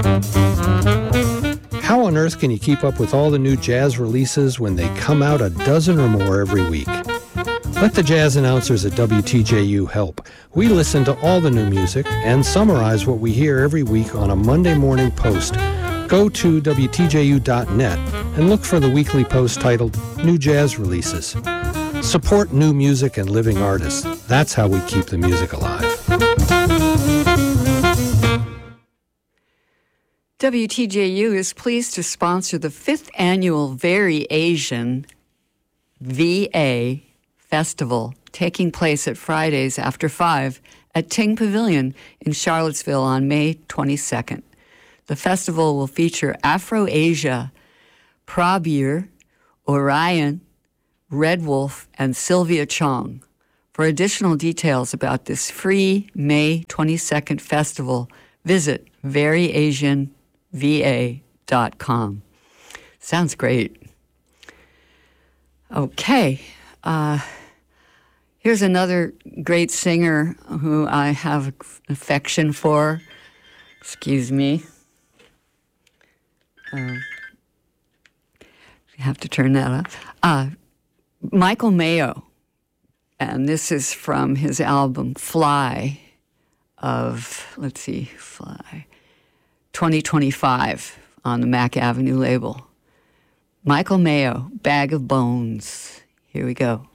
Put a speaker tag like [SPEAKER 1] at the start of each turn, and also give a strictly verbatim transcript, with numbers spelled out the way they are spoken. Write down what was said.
[SPEAKER 1] How on earth can you keep up with all the new jazz releases when they come out a dozen or more every week? Let the jazz announcers at W T J U help. We listen to all the new music and summarize what we hear every week on a Monday morning post. Go to W T J U dot net and look for the weekly post titled New Jazz Releases. Support new music and living artists. That's how we keep the music alive.
[SPEAKER 2] W T J U is pleased to sponsor the fifth annual Very Asian V A Festival, taking place at Fridays after five at Ting Pavilion in Charlottesville on May twenty-second. The festival will feature Afro-Asia, Prabir, Orion, Red Wolf, and Sylvia Chong. For additional details about this free May twenty-second festival, visit very asian v a dot com. Sounds great. Okay. Uh, here's another great singer who I have affection for. Excuse me. Uh, I have to turn that up. Uh, Michael Mayo. And this is from his album Fly of, let's see, Fly, twenty twenty-five on the Mack Avenue label. Michael Mayo, Bag of Bones. Here we go.